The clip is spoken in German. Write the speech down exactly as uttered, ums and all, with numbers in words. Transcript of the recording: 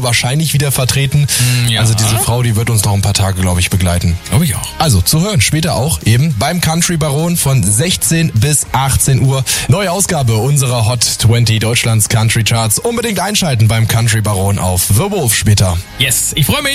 wahrscheinlich wieder vertreten. Ja. Also diese Frau, die wird uns noch ein paar Tage, glaube ich, begleiten. Glaube ich auch. Also zu hören später auch eben beim Country Baron von sechzehn bis achtzehn Uhr. Neue Ausgabe unserer Hot zwanzig Deutschlands Country Charts. Unbedingt einschalten beim Country Baron auf The Wolf später. Yes, ich freue mich.